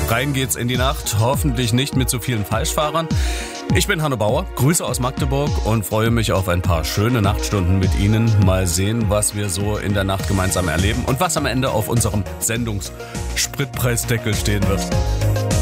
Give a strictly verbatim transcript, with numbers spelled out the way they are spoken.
Rein geht's in die Nacht, hoffentlich nicht mit zu vielen Falschfahrern. Ich bin Hanno Bauer, Grüße aus Magdeburg und freue mich auf ein paar schöne Nachtstunden mit Ihnen. Mal sehen, was wir so in der Nacht gemeinsam erleben und was am Ende auf unserem Sendungsspritpreisdeckel stehen wird.